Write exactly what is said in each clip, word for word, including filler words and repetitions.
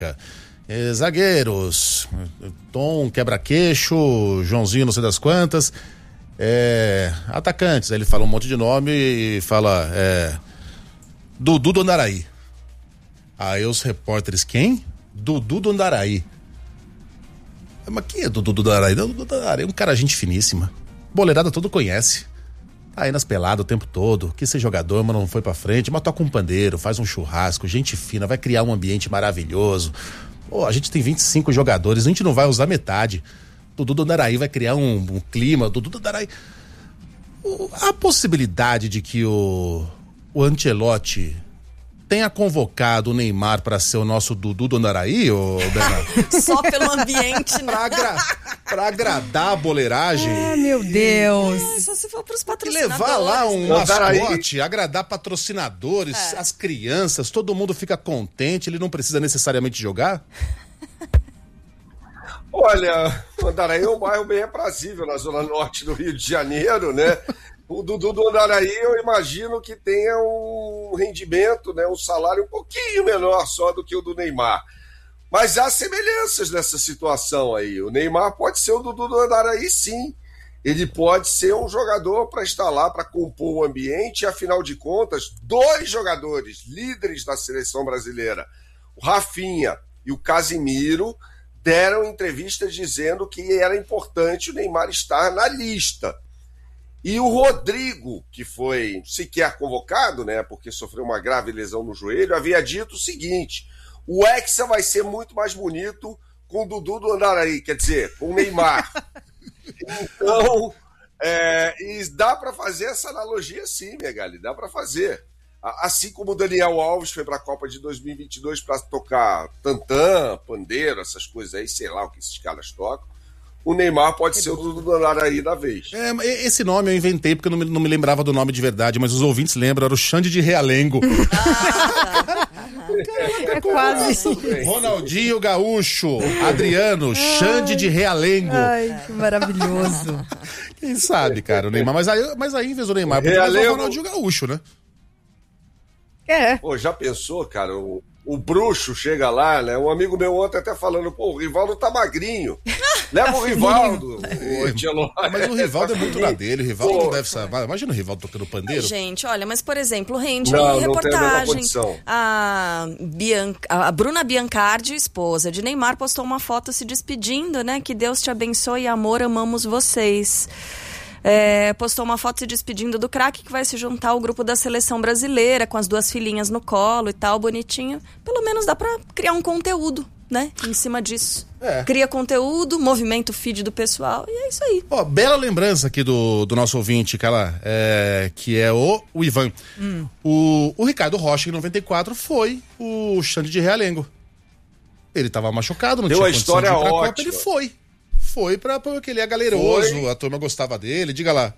É, zagueiros, Tom quebra-queixo, Joãozinho não sei das quantas, é, atacantes, aí ele fala um monte de nome e fala é, Dudu do Andaraí. Aí os repórteres, quem? Dudu do Andaraí. Mas quem é Dudu do Andaraí? Dudu do Andaraí é um cara gente finíssima, boleirada todo conhece, tá aí nas peladas o tempo todo, quis ser jogador, mas não foi pra frente, mas toca um pandeiro, faz um churrasco, gente fina, vai criar um ambiente maravilhoso. Pô, a gente tem vinte e cinco jogadores, a gente não vai usar metade. Dudu do Andaraí vai criar um, um clima, Dudu do Andaraí. O, a possibilidade de que o, o Ancelotti tenha convocado o Neymar para ser o nosso Dudu do Andaraí, ô Bernardo? Só pelo ambiente, né? Pra, agra, pra agradar a boleiragem. Ah, meu Deus. É, só se for pros E patrocinadores. levar lá um Andaraí. mascote, agradar patrocinadores, É. as crianças, todo mundo fica contente, ele não precisa necessariamente jogar? Olha, o Andaraí é um bairro bem aprazível na zona norte do Rio de Janeiro, né? O Dudu do Andaraí, eu imagino que tenha um rendimento, né, um salário um pouquinho menor só do que o do Neymar. Mas há semelhanças nessa situação aí. O Neymar pode ser o Dudu do Andaraí, sim. Ele pode ser um jogador para estar lá, para compor o ambiente. E, afinal de contas, dois jogadores líderes da seleção brasileira, o Rafinha e o Casimiro, deram entrevistas dizendo que era importante o Neymar estar na lista. E o Rodrigo, que foi sequer convocado, né, porque sofreu uma grave lesão no joelho, havia dito o seguinte: o Hexa vai ser muito mais bonito com o Dudu do Andaraí, quer dizer, com o Neymar. Então, é, e dá para fazer essa analogia sim, Megali, dá para fazer. Assim como o Daniel Alves foi para a Copa de dois mil e vinte e dois para tocar tantã, pandeiro, essas coisas aí, sei lá o que esses caras tocam, o Neymar pode é ser bom. O Dudu do Andaraí da vez. É, esse nome eu inventei porque eu não me, não me lembrava do nome de verdade, mas os ouvintes lembram, era o Xande de Realengo. Ah, É quase. Ronaldinho Gaúcho, Adriano, Xande de Realengo. Ai, que maravilhoso. Quem sabe, cara, o Neymar. Mas aí, mas aí em vez do Neymar, podia levar o Ronaldinho Gaúcho, né? É. Pô, já pensou, cara, o, o bruxo chega lá, né? Um amigo meu ontem até falando, pô, o Rivaldo tá magrinho. Leva o Rivaldo. o Ancelotti. Mas o Rivaldo é muito na dele, o Rivaldo pô, não deve saber. Imagina o Rivaldo tocando pandeiro. Gente, olha, mas por exemplo, rende não, aí reportagem. Não a, Bianca, a Bruna Biancardi, esposa de Neymar, postou uma foto se despedindo, né? Que Deus te abençoe, amor, amamos vocês. É, postou uma foto se despedindo do craque que vai se juntar ao grupo da seleção brasileira, com as duas filhinhas no colo e tal, bonitinho. Pelo menos dá pra criar um conteúdo, né? Em cima disso. É. Cria conteúdo, movimenta o feed do pessoal e é isso aí. Ó, bela lembrança aqui do, do nosso ouvinte, cara, é, que é o, o Ivan. Hum. O, o Ricardo Rocha, em noventa e quatro, foi o Xande de Realengo. Ele tava machucado, não Deu tinha a condição de ir pra ótima. Copa, ele foi. Foi pra, porque ele é galeroso, foi. A turma gostava dele, diga lá.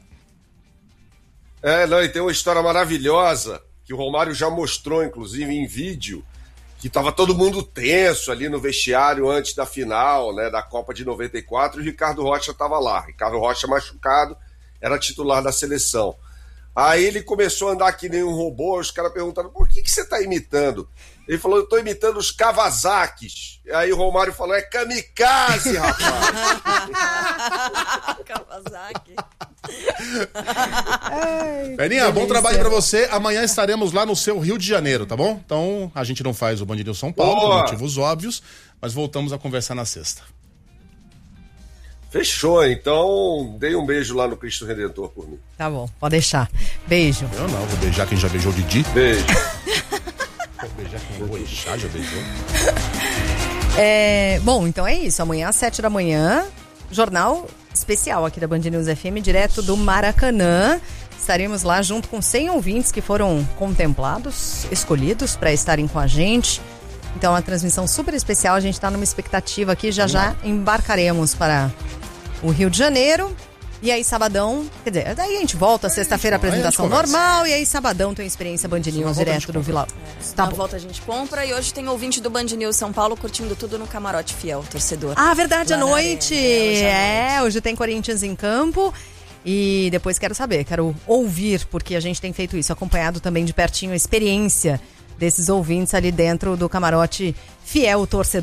É, não, e tem uma história maravilhosa, que o Romário já mostrou, inclusive, em vídeo, que tava todo mundo tenso ali no vestiário antes da final, né, da Copa de noventa e quatro, e o Ricardo Rocha tava lá. Ricardo Rocha machucado, era titular da seleção. Aí ele começou a andar que nem um robô, os caras perguntaram, por que, que você tá imitando? Ele falou, eu tô imitando os Kawasakis. Aí o Romário falou, é kamikaze, rapaz. Kawasaki. Perninha, bom trabalho pra você. Amanhã estaremos lá no seu Rio de Janeiro, tá bom? Então, a gente não faz o Band News São Paulo, Boa. por motivos óbvios, mas voltamos a conversar na sexta. Fechou, então dei um beijo lá no Cristo Redentor por mim. Tá bom, pode deixar. Beijo. Eu não, vou beijar quem já beijou o Didi. Beijo. Vou beijar quem o Ixá já beijou. É, bom, então é isso. Amanhã às sete da manhã, jornal especial aqui da Band News F M, direto do Maracanã. Estaremos lá junto com cem ouvintes que foram contemplados, escolhidos para estarem com a gente. Então, uma transmissão super especial. A gente está numa expectativa aqui. Já já embarcaremos para o Rio de Janeiro. E aí, sabadão... Quer dizer, daí a gente volta. Sexta-feira, apresentação normal. E aí, sabadão, tem experiência Band News direto do Vila. É, tá na bom. Volta a gente compra. E hoje tem ouvinte do Band News São Paulo curtindo tudo no camarote fiel, torcedor. Ah, verdade, à noite. É, hoje, é, hoje tem Corinthians em campo. E depois quero saber, quero ouvir, porque a gente tem feito isso, acompanhado também de pertinho a experiência desses ouvintes ali dentro do camarote fiel torcedor.